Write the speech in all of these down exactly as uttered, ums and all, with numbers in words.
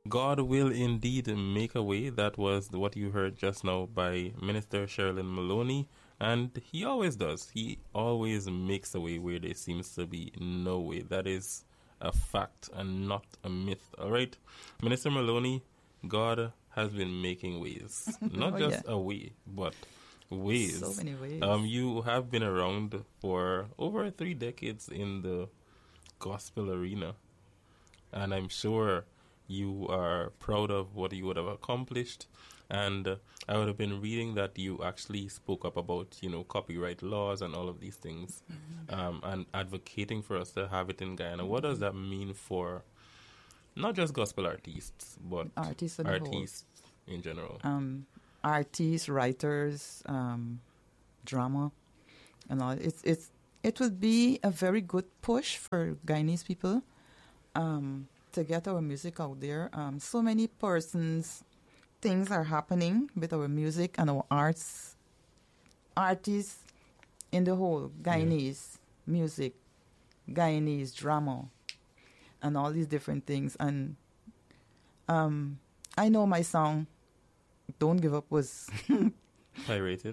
God will indeed make a way. That was what you heard just now by Minister Sherilyn Maloney. And he always does. He always makes a way where there seems to be no way. That is a fact and not a myth. All right. Minister Maloney, God has been making ways. Not oh, just yeah. a way, but ways. So many ways. Um, you have been around for over three decades in the gospel arena. And I'm sure you are proud of what you would have accomplished. And uh, I would have been reading that you actually spoke up about, you know, copyright laws and all of these things, mm-hmm. um, and advocating for us to have it in Guyana. Mm-hmm. What does that mean for not just gospel artists, but artists, artists in general? Um, artists, writers, um, drama, and all. It's it's it would be a very good push for Guyanese people um, to get our music out there. Um, so many persons. Things are happening with our music and our arts, artists in the whole, Guyanese yeah. music, Guyanese drama, and all these different things. And um, I know my song, Don't Give Up, was pirated.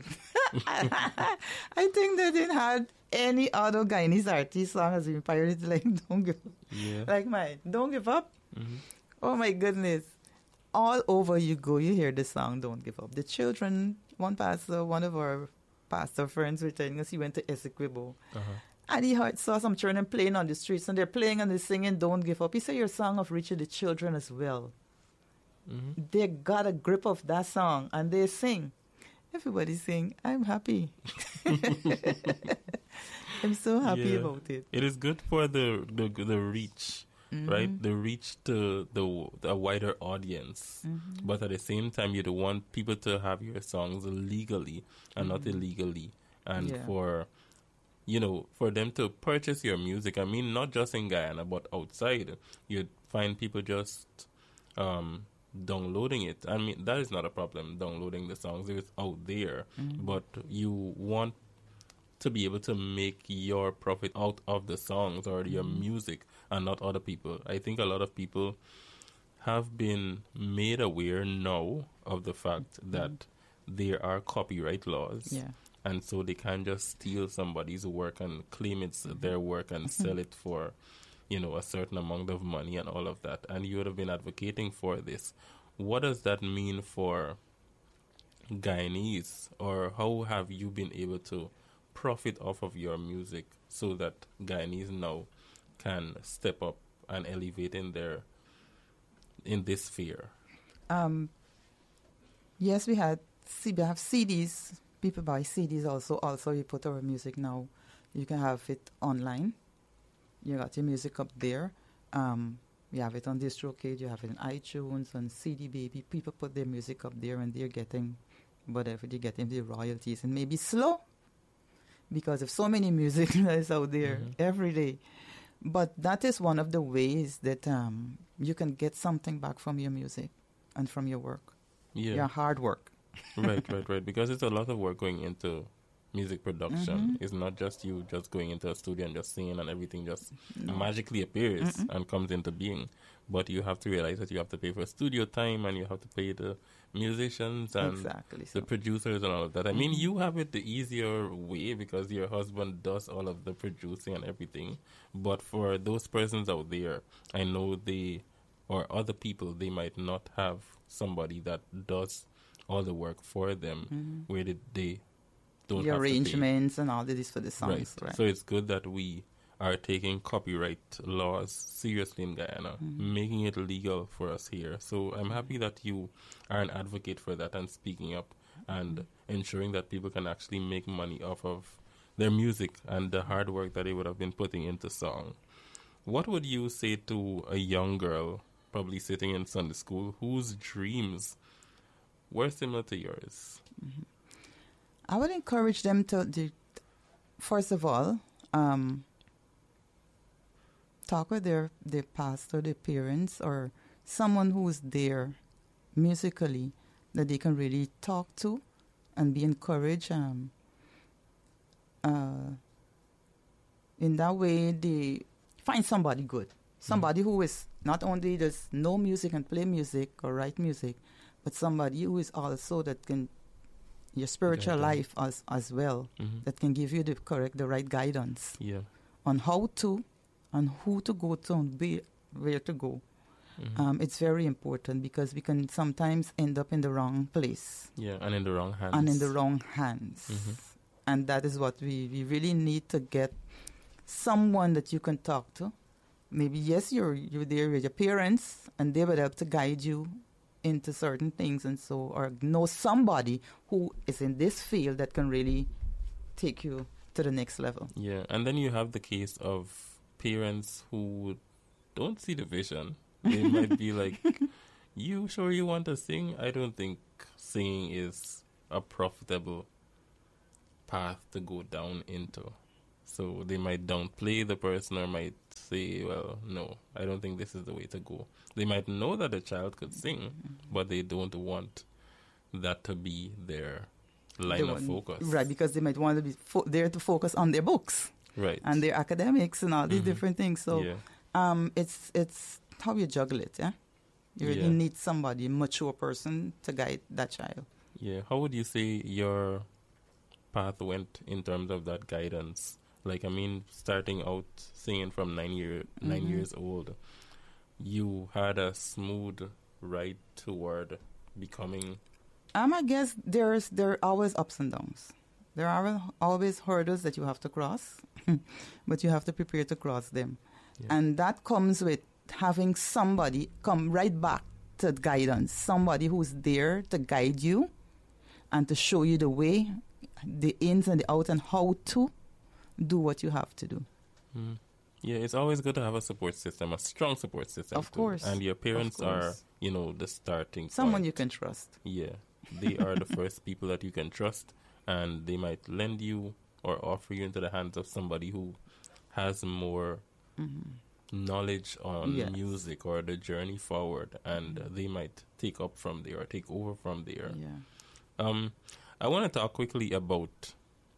I think they didn't have any other Guyanese artist song has been pirated like Don't Give Up. Yeah. Like mine, Don't Give Up. Mm-hmm. Oh my goodness. All over you go, you hear the song Don't Give Up. The children, one pastor, one of our pastor friends were telling us he went to Essequibo. Uh-huh. And he heard, saw some children playing on the streets, and they're playing and they're singing Don't Give Up. He said, your song of reaching the children as well. Mm-hmm. They got a grip of that song, and they sing. Everybody sing, I'm happy. I'm so happy yeah. about it. It is good for the, the, the reach. Mm-hmm. Right, the reach to the, the wider audience, mm-hmm. but at the same time, you don't want people to have your songs legally and mm-hmm. not illegally, and yeah. for you know, for them to purchase your music. I mean, not just in Guyana, but outside, you'd find people just um, downloading it. I mean, that is not a problem. Downloading the songs, it's out there, mm-hmm. but you want to be able to make your profit out of the songs or your mm. music and not other people. I think a lot of people have been made aware now of the fact mm. that there are copyright laws. Yeah. And so they can't just steal somebody's work and claim it's mm-hmm. their work and sell it for, you know, a certain amount of money and all of that. And you would have been advocating for this. What does that mean for Guyanese, or how have you been able to profit off of your music so that Guyanese now can step up and elevate in their in this sphere? Um, yes, we had we have C Ds. People buy C Ds also. Also, you put our music now. You can have it online. You got your music up there. Um, you have it on DistroKid. You have it on iTunes, on C D Baby. People put their music up there, and they're getting whatever they're getting, the royalties, and maybe slow. Because of so many music that's out there mm-hmm. every day. But that is one of the ways that um, you can get something back from your music and from your work. Yeah. Your hard work. Right, right, right. Because it's a lot of work going into music production. Mm-hmm. It's not just you just going into a studio and just singing and everything just no. magically appears mm-hmm. and comes into being. But you have to realize that you have to pay for studio time and you have to pay the musicians and exactly so. the producers and all of that. I mm-hmm. mean, you have it the easier way because your husband does all of the producing and everything. But for those persons out there, I know they, or other people, they might not have somebody that does all the work for them mm-hmm. where did they don't the have arrangements and all of this for the songs. Right. right. So it's good that we are taking copyright laws seriously in Guyana, mm-hmm. making it legal for us here. So I'm happy that you are an advocate for that and speaking up and mm-hmm. ensuring that people can actually make money off of their music and the hard work that they would have been putting into song. What would you say to a young girl, probably sitting in Sunday school, whose dreams were similar to yours? Mm-hmm. I would encourage them to, do, first of all, um, talk with their, their pastor, their parents, or someone who is there musically that they can really talk to and be encouraged. Um, uh, in that way, they find somebody good, somebody mm-hmm. who is not only does know music and play music or write music, but somebody who is also that can your spiritual Guide them. life as as well, Mm-hmm. that can give you the correct, the right guidance Yeah. on how to, and who to go to, and be, where to go. Mm-hmm. Um, it's very important because we can sometimes end up in the wrong place Yeah, and in the wrong hands. and in the wrong hands. Mhm. And that is what we, we really need to get someone that you can talk to. Maybe, yes, you're, you're there with your parents, and they would help to guide you into certain things and so, or know somebody who is in this field that can really take you to the next level. Yeah, and then you have the case of parents who don't see the vision. They might be like, you sure you want to sing? I don't think singing is a profitable path to go down into. So they might downplay the person or might say, well, no, I don't think this is the way to go. They might know that the child could sing, but they don't want that to be their line They of want- focus. Right, because they might want to be fo- there to focus on their books Right. and their academics and all these Mhm. different things. So yeah. um, it's it's how you juggle it, yeah? You really Yeah. need somebody, mature person, to guide that child. Yeah. How would you say your path went in terms of that guidance? Like, I mean, starting out singing from nine year nine Mhm. years old, you had a smooth ride toward becoming. Um, I guess there's there are always ups and downs. There are always hurdles that you have to cross, but you have to prepare to cross them. Yeah. And that comes with having somebody come right back to guidance, somebody who's there to guide you and to show you the way, the ins and the outs, and how to do what you have to do. Mm. Yeah, it's always good to have a support system, a strong support system. Of too. course. And your parents Of are, course. you know, the starting Someone point. you can trust. Yeah, they are the first people that you can trust, and they might lend you or offer you into the hands of somebody who has more knowledge on Yes. music or the journey forward, and uh, they might take up from there or take over from there. Yeah. Um, I want to talk quickly about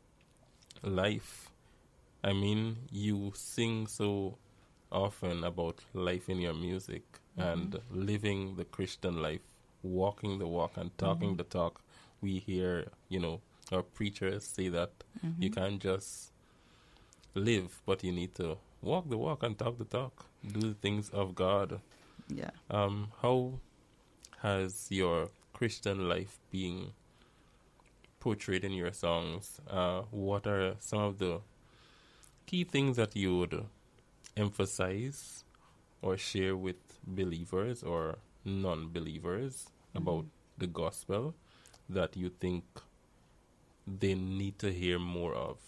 life. I mean, you sing so often about life in your music and living the Christian life, walking the walk and talking the talk. We hear, you know, our preachers say that you can't just live, but you need to walk the walk and talk the talk, do the things of God. Yeah. Um, how has your Christian life been portrayed in your songs? Uh, what are some of the key things that you would emphasize or share with believers or non-believers about the gospel that you think they need to hear more of?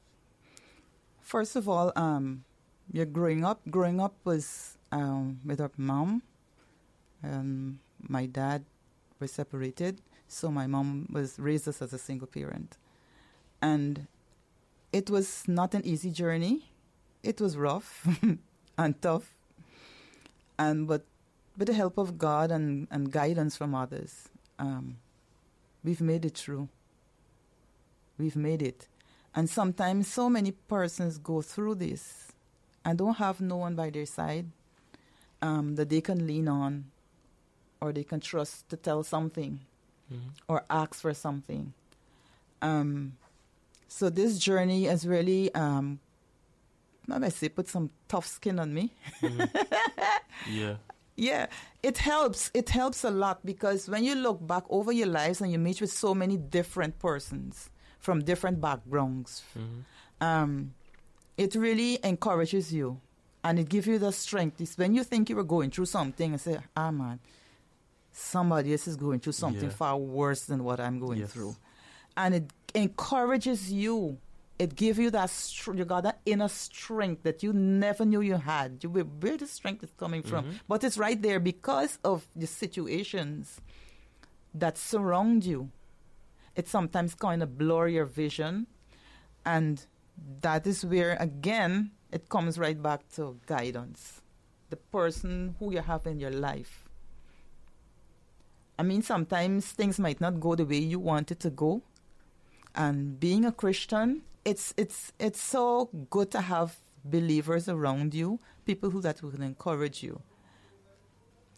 First of all, um, you're growing up. Growing up was um, with our mom. Um, my dad was separated, so my mom was raised us as a single parent, and it was not an easy journey. It was rough and tough, and but with the help of God and, and guidance from others, um, we've made it through. We've made it. And sometimes so many persons go through this and don't have no one by their side um, that they can lean on or they can trust to tell something Mm-hmm. or ask for something. Um, so this journey has really, um, how do I say, put some tough skin on me. Yeah. Yeah, it helps. It helps a lot because when you look back over your lives and you meet with so many different persons from different backgrounds, Mm-hmm. um, it really encourages you and it gives you the strength. It's when you think you were going through something and say, ah, man, somebody else is going through something Yeah. far worse than what I'm going Yes. through. And it encourages you. It gives you that, str- you got that inner strength that you never knew you had. You, where where the strength is coming from. Mhm. But it's right there because of the situations that surround you. It sometimes kind of blur your vision. And that is where, again, it comes right back to guidance. The person who you have in your life. I mean, sometimes things might not go the way you want it to go. And being a Christian, it's it's it's so good to have believers around you, people who that will encourage you.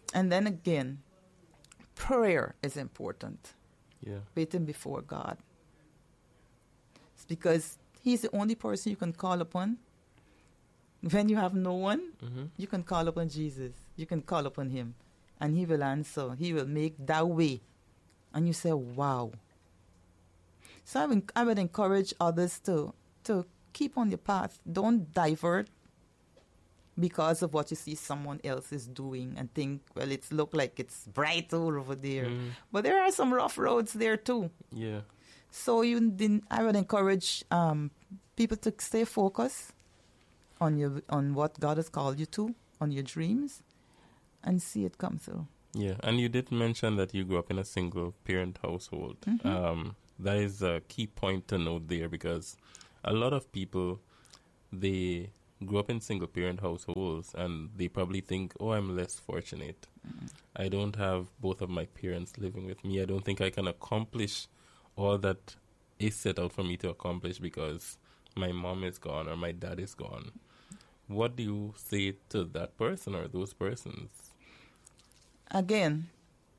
And then again, prayer is important. Yeah. Waiting before God. It's because He's the only person you can call upon. When you have no one, Mm-hmm. you can call upon Jesus. You can call upon Him. And He will answer. He will make that way. And you say, wow. So I would, I would encourage others to, to keep on your path. Don't divert because of what you see someone else is doing and think, well, it's look like it's bright all over there. Mm. But there are some rough roads there too. Yeah. So you didn't, I would encourage um, people to stay focused on your on what God has called you to, on your dreams, and see it come through. Yeah, and you did mention that you grew up in a single parent household. Mm-hmm. Um, that is a key point to note there, because a lot of people, they grew up in single parent households and they probably think, oh, I'm less fortunate. Mm-hmm. I don't have both of my parents living with me. I don't think I can accomplish all that is set out for me to accomplish because my mom is gone or my dad is gone. What do you say to that person or those persons? Again,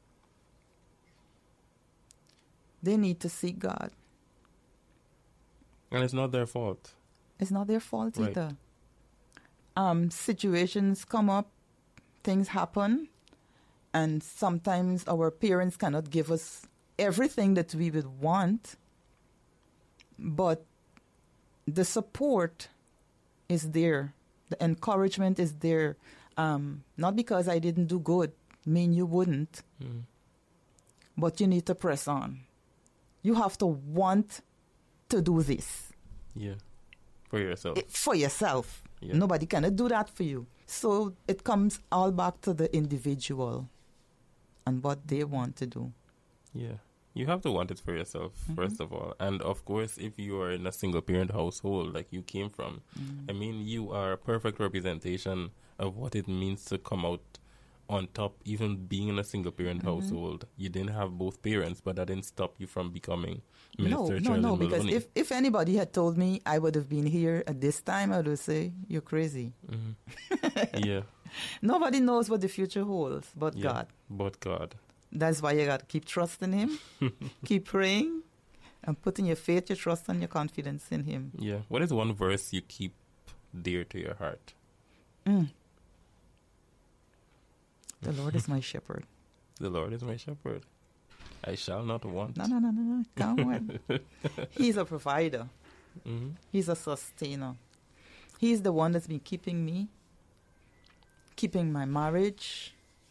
they need to seek God. And it's not their fault. It's not their fault Right. either. Um, situations come up, things happen, and sometimes our parents cannot give us everything that we would want, but the support is there. The encouragement is there. Um, not because I didn't do good, mean you wouldn't, Mm. but you need to press on. You have to want to do this. Yeah. For yourself. It- for yourself. Yeah. Nobody cannot do that for you. So it comes all back to the individual and what they want to do. Yeah. You have to want it for yourself, Mm-hmm. first of all. And of course, if you are in a single parent household like you came from, Mm. I mean, you are a perfect representation of what it means to come out on top, even being in a single parent Mm-hmm. household. You didn't have both parents, but that didn't stop you from becoming No, Minister no, Charles no, because Maloney. if, if anybody had told me I would have been here at this time, I would have said, you're crazy. Mhm. Yeah. Nobody knows what the future holds but Yeah. God. But God. That's why you got to keep trusting Him, keep praying, and putting your faith, your trust, and your confidence in Him. Yeah. What is one verse you keep dear to your heart? Mm. The Lord is my shepherd. The Lord is my shepherd. I shall not want. No, no, no, no, no. Come on. He's a provider. Mhm. He's a sustainer. He's the one that's been keeping me, keeping my marriage.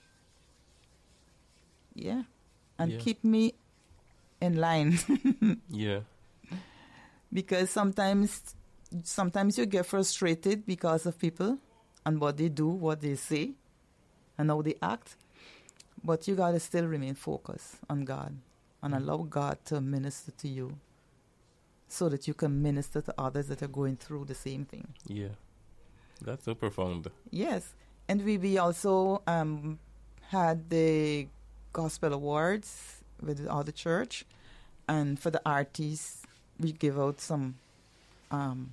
Yeah. And Yeah. keep me in line. Yeah. Because sometimes sometimes you get frustrated because of people and what they do, what they say, and how they act. But you got to still remain focused on God and allow God to minister to you so that you can minister to others that are going through the same thing. Yeah. That's so profound. Yes. And we, we also um, had the Gospel Awards with the other church. And for the artists, we give out some um,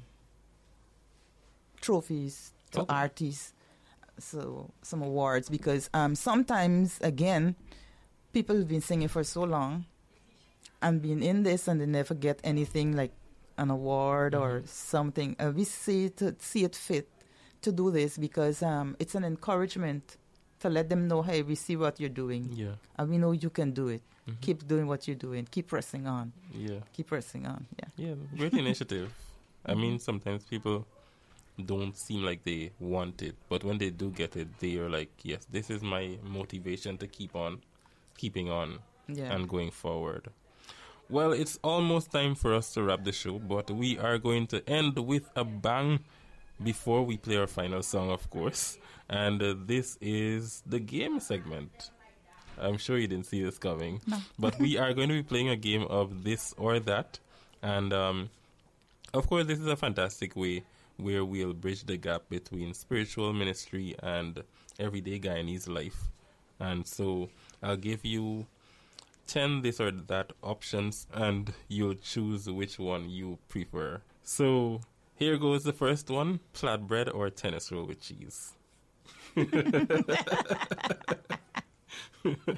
trophies to Okay. artists. So some awards, because um, sometimes, again, people have been singing for so long and been in this and they never get anything like an award or Mhm. something. Uh, we see to see it fit to do this because um, it's an encouragement to let them know, hey, we see what you're doing Yeah. and we know you can do it. Mhm. Keep doing what you're doing. Keep pressing on. Yeah. Keep pressing on. Yeah. Yeah. Great initiative. I mean, sometimes people don't seem like they want it, but when they do get it, they are like, yes, this is my motivation to keep on keeping on Yeah. and going forward. Well, it's almost time for us to wrap the show, but we are going to end with a bang before we play our final song, of course. And uh, this is the game segment. I'm sure you didn't see this coming. No. But we are going to be playing a game of this or that. And, um, of course, this is a fantastic way where we'll bridge the gap between spiritual ministry and everyday Guyanese life. And so I'll give you ten this or that options, and you'll choose which one you prefer. So here goes the first one: flatbread or tennis roll with cheese.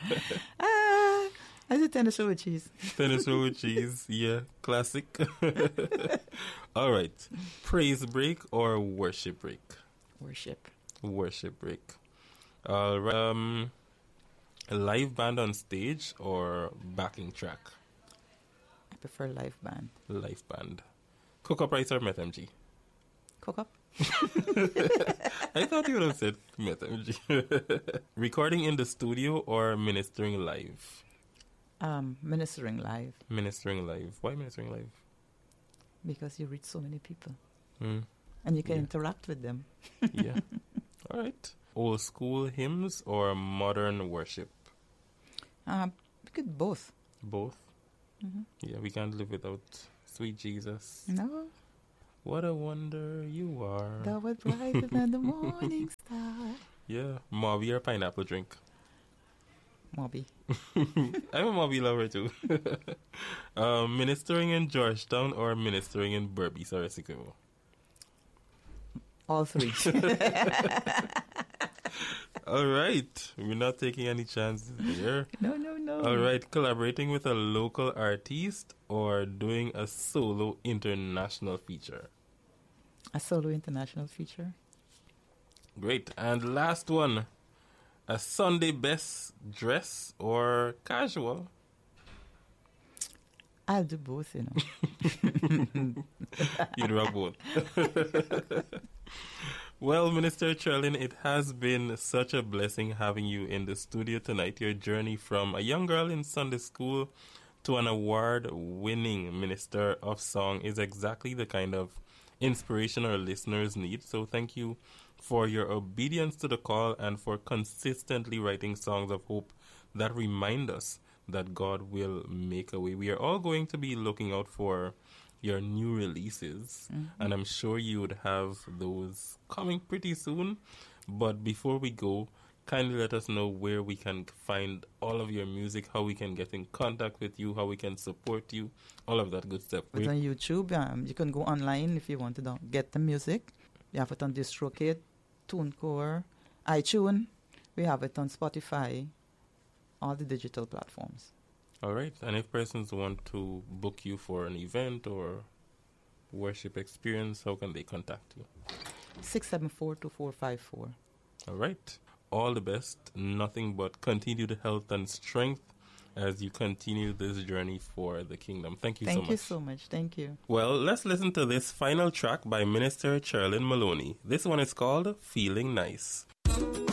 ah, I do tennis show with cheese. Tennis show with cheese, yeah, classic. All right, praise break or worship break? Worship. Worship break. All right. Um, a live band on stage or backing track? I prefer live band. Live band. Cook up rice or Met M G? Cook up. I thought you would have said Met M G. Recording in the studio or ministering live? Um, ministering live. Ministering live. Why ministering live? Because you reach so many people. Mm. And you can Yeah. interact with them. Yeah. All right. Old school hymns or modern worship? Um, we could both. Both. Mm-hmm. Yeah, we can't live without sweet Jesus. No, What a wonder you are. thou art brighter than the morning star. Yeah, Mauby or pineapple drink? Mobby. I'm a Mauby lover too. um, ministering in Georgetown or ministering in Berbice or Essequibo? All three. All right, we're not taking any chances here. No, no, no. All right, collaborating with a local artist or doing a solo international feature? A solo international feature. Great. And last one, a Sunday best dress or casual? I'll do both, you know. You'd rock both. Well, Minister Cherlin, it has been such a blessing having you in the studio tonight. Your journey from a young girl in Sunday school to an award-winning minister of song is exactly the kind of inspiration our listeners need. So thank you for your obedience to the call and for consistently writing songs of hope that remind us that God will make a way. We are all going to be looking out for your new releases, mm-hmm. and I'm sure you would have those coming pretty soon. But before we go, kindly let us know where we can find all of your music, how we can get in contact with you, how we can support you, all of that good stuff. It's on YouTube. Um, you can go online if you want to down- get the music. We have it on DistroKid, TuneCore, iTunes. We have it on Spotify, all the digital platforms. All right. And if persons want to book you for an event or worship experience, how can they contact you? six seven four, two four five four. All right. All the best. Nothing but continued health and strength as you continue this journey for the kingdom. Thank you Thank so much. you so much. Thank you. Well, let's listen to this final track by Minister Cherlin Maloney. This one is called Feeling Nice.